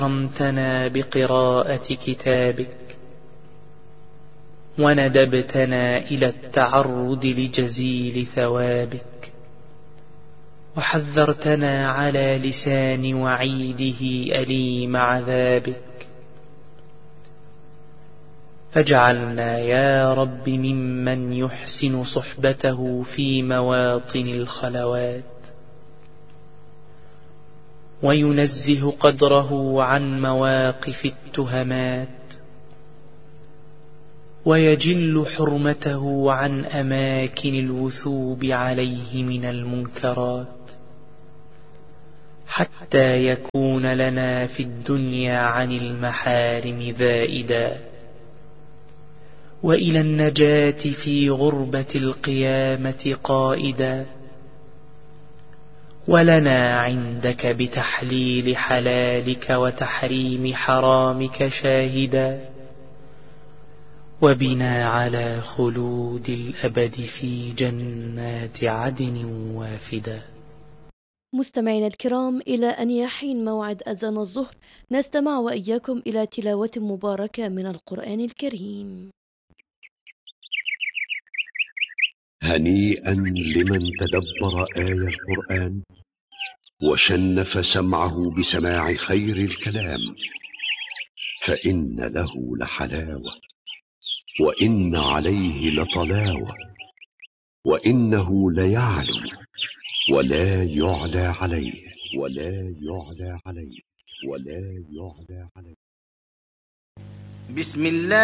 أكرمتنا بقراءة كتابك وندبتنا إلى التعرض لجزيل ثوابك، وحذرتنا على لسان وعيده أليم عذابك، فاجعلنا يا رب ممن يحسن صحبته في مواطن الخلوات، وينزه قدره عن مواقف التهمات، ويجل حرمته عن أماكن الوثوب عليه من المنكرات، حتى يكون لنا في الدنيا عن المحارم ذائدا، وإلى النجاة في غربة القيامة قائدا، ولنا عندك بتحليل حلالك وتحريم حرامك شاهدا، وبنا على خلود الأبد في جنات عدن وافدا. مستمعينا الكرام، إلى أن يحين موعد أذان الظهر نستمع وإياكم إلى تلاوة مباركة من القرآن الكريم. هنيئا لمن تدبر آية القرآن وشنف سمعه بسماع خير الكلام، فإن له لحلاوة وإن عليه لطلاوة، وإنه ليعلو ولا يعلى عليه ولا يعلى عليه ولا يعلى عليه. بسم الله